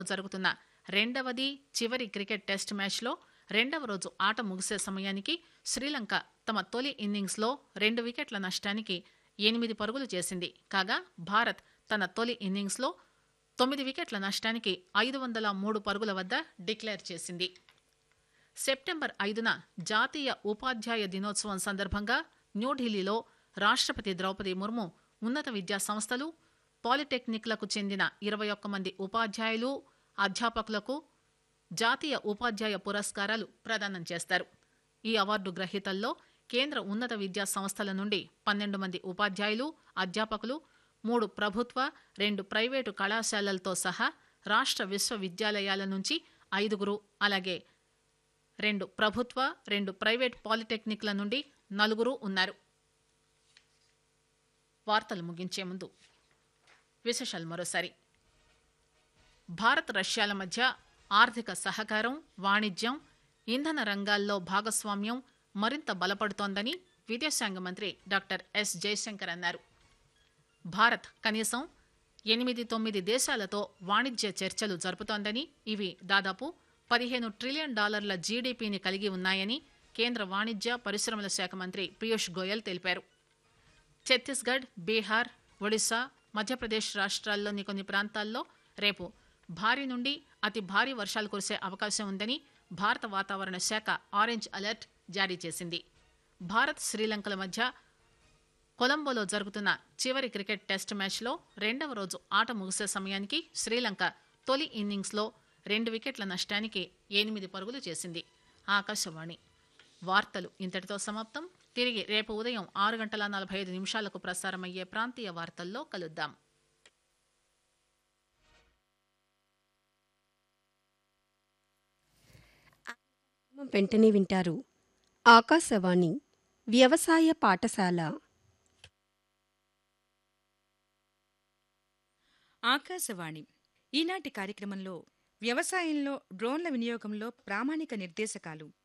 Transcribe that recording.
జరుగుతున్న రెండవది చివరి క్రికెట్ టెస్ట్ మ్యాచ్లో రెండవ రోజు ఆట ముగిసే సమయానికి శ్రీలంక తమ తొలి ఇన్నింగ్స్లో 2 వికెట్ల నష్టానికి 8 పరుగులు చేసింది. కాగా భారత్ తన తొలి ఇన్నింగ్స్లో 9 వికెట్ల నష్టానికి 503 పరుగుల వద్ద డిక్లేర్ చేసింది. సెప్టెంబర్ 5న జాతీయ ఉపాధ్యాయ దినోత్సవం సందర్భంగా న్యూఢిల్లీలో రాష్ట్రపతి ద్రౌపది ముర్ము ఉన్నత విద్యా సంస్థలు, పాలిటెక్నిక్లకు చెందిన 21 మంది ఉపాధ్యాయులు, అధ్యాపకులకు జాతీయ ఉపాధ్యాయ పురస్కారాలు ప్రదానం చేస్తారు. ఈ అవార్డు గ్రహీతల్లో కేంద్ర ఉన్నత విద్యా సంస్థల నుండి 12 మంది ఉపాధ్యాయులు, అధ్యాపకులు, 3 ప్రభుత్వ, 2 ప్రైవేటు కళాశాలలతో సహా రాష్ట్ర విశ్వవిద్యాలయాల నుంచి 5, అలాగే 2 ప్రభుత్వ, 2 ప్రైవేట్ పాలిటెక్నిక్ల నుండి 4 ఉన్నారు. వార్తలు ముగించే ముందు విశేషాలు మరోసారి. భారత్ రష్యాల మధ్య ఆర్థిక సహకారం, వాణిజ్యం, ఇంధన రంగాల్లో భాగస్వామ్యం మరింత బలపడుతోందని విదేశాంగ మంత్రి డాక్టర్ ఎస్ జయశంకర్ అన్నారు. భారత్ కనీసం 8-9 దేశాలతో వాణిజ్య చర్చలు జరుపుతోందని, ఇవి దాదాపు $15 ట్రిలియన్ జీడీపీని కలిగి ఉన్నాయని కేంద్ర వాణిజ్య పరిశ్రమల శాఖ మంత్రి పీయూష్ గోయల్ తెలిపారు. ఛత్తీస్గఢ్, బీహార్, ఒడిశా, మధ్యప్రదేశ్ రాష్ట్రాల్లోని కొన్ని ప్రాంతాల్లో రేపు భారీ నుండి అతి భారీ వర్షాలు కురిసే అవకాశం ఉందని భారత వాతావరణ శాఖ ఆరెంజ్ అలర్ట్ జారీ చేసింది. భారత్ శ్రీలంకల మధ్య కొలంబోలో జరుగుతున్న చివరి క్రికెట్ టెస్ట్ మ్యాచ్లో రెండవ రోజు ఆట ముగిసే సమయానికి శ్రీలంక తొలి ఇన్నింగ్స్లో 2 వికెట్ల నష్టానికి 8 పరుగులు చేసింది. ఆకాశవాణి వార్తలు ఇంతటితో సమాప్తం. తిరిగి రేపు ఉదయం 6:45 ప్రసారమయ్యే ప్రాంతీయ వార్తల్లో కలుద్దాం. వెంటనే వింటారు ఆకాశవాణి వ్యవసాయ పాఠశాల. ఆకాశవాణి ఈనాటి కార్యక్రమంలో వ్యవసాయంలో డ్రోన్ల వినియోగంలో ప్రామాణిక నిర్దేశకాలు